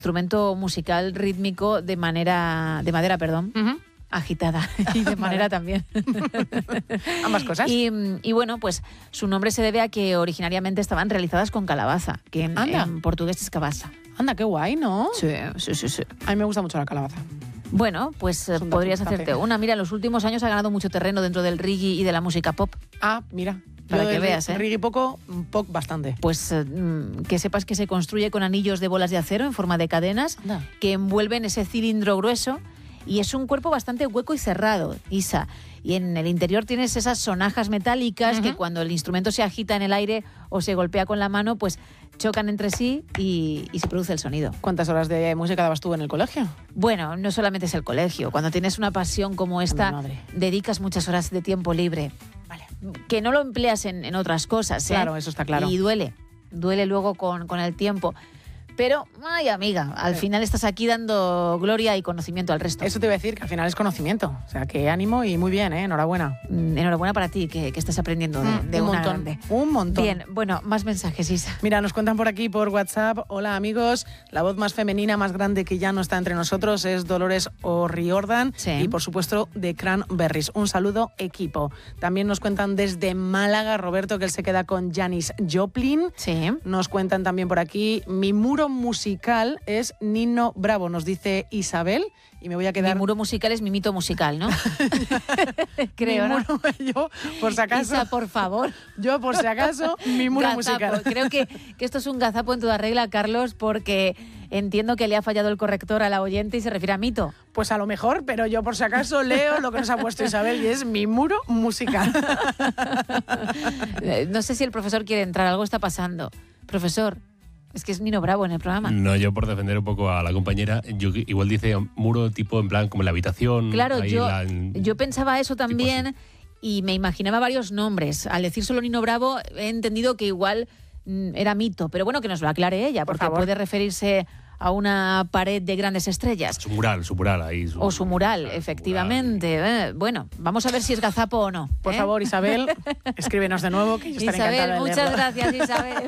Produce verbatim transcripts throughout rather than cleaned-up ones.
instrumento musical rítmico de manera de madera, perdón. Uh-huh. Agitada y de manera también. Ambas cosas. Y, y bueno, pues su nombre se debe a que originariamente estaban realizadas con calabaza, que en, en portugués es cabasa. Anda, qué guay, ¿no? Sí, sí, sí, sí. A mí me gusta mucho la calabaza. Bueno, pues eh, podrías hacerte una. Mira, en los últimos años ha ganado mucho terreno dentro del reggae y de la música pop. Ah, mira. Para que veas, ¿eh? Reggae poco, pop bastante. Pues eh, que sepas que se construye con anillos de bolas de acero en forma de cadenas Anda. que envuelven ese cilindro grueso. Y es un cuerpo bastante hueco y cerrado, Isa. Y en el interior tienes esas sonajas metálicas uh-huh. que cuando el instrumento se agita en el aire o se golpea con la mano, pues chocan entre sí y, y se produce el sonido. ¿Cuántas horas de música dabas tú en el colegio? Bueno, no solamente es el colegio. Cuando tienes una pasión como esta, dedicas muchas horas de tiempo libre. Vale. Que no lo empleas en, en otras cosas, ¿eh? Claro, eso está claro. Y duele, duele luego con, con el tiempo. Pero, ay amiga, al sí. final estás aquí dando gloria y conocimiento al resto. Eso te iba a decir, que al final es conocimiento. O sea, que ánimo y muy bien, ¿eh? Enhorabuena. Mm, enhorabuena para ti, que, que estás aprendiendo de, mm, de un una montón, grande. Un montón. Bien, bueno, más mensajes, Isa. Mira, nos cuentan por aquí, por WhatsApp. Hola, amigos. La voz más femenina, más grande que ya no está entre nosotros es Dolores O'Riordan. Sí. Y, por supuesto, de Cranberries. Un saludo, equipo. También nos cuentan desde Málaga, Roberto, que él se queda con Janis Joplin. Sí. Nos cuentan también por aquí, mi muro musical es Nino Bravo, nos dice Isabel, y me voy a quedar... Mi muro musical es mi mito musical, ¿no? Creo, mi ¿no? Muro, yo, por si acaso... Isa, por favor. Yo, por si acaso, mi muro gazapo. musical. Creo que, que esto es un gazapo en toda regla, Carlos, porque entiendo que le ha fallado el corrector a la oyente y se refiere a mito. Pues a lo mejor, pero yo por si acaso leo lo que nos ha puesto Isabel y es mi muro musical. No sé si el profesor quiere entrar, algo está pasando. Profesor... Es que es Nino Bravo en el programa. No, yo por defender un poco a la compañera, yo igual dice muro tipo en plan como en la habitación. Claro, yo, la, yo pensaba eso también y me imaginaba varios nombres. Al decir solo Nino Bravo he entendido que igual mm, era mito, pero bueno, que nos lo aclare ella, por porque favor. Puede referirse a una pared de grandes estrellas. Su mural, su mural ahí. Su, o su mural, su efectivamente. Mural. Eh, bueno, vamos a ver si es gazapo o no. Por ¿eh? favor, Isabel, escríbenos de nuevo, que yo estaré Isabel, encantada de muchas leerlo. gracias, Isabel.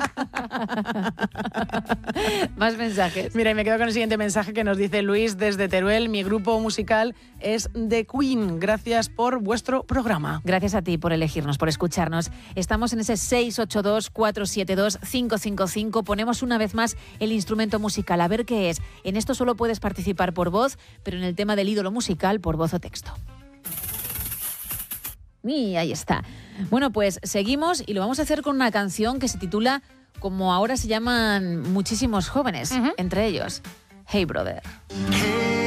Más mensajes. Mira, y me quedo con el siguiente mensaje que nos dice Luis desde Teruel. Mi grupo musical es The Queen. Gracias por vuestro programa. Gracias a ti por elegirnos, por escucharnos. Estamos en ese seis ocho dos, cuatro siete dos, cinco cinco cinco. Ponemos una vez más el instrumento musical. A ver qué es. En esto solo puedes participar por voz, pero en el tema del ídolo musical, por voz o texto. Y ahí está. Bueno, pues seguimos y lo vamos a hacer con una canción que se titula como ahora se llaman muchísimos jóvenes, uh-huh. entre ellos, Hey Brother. Hey.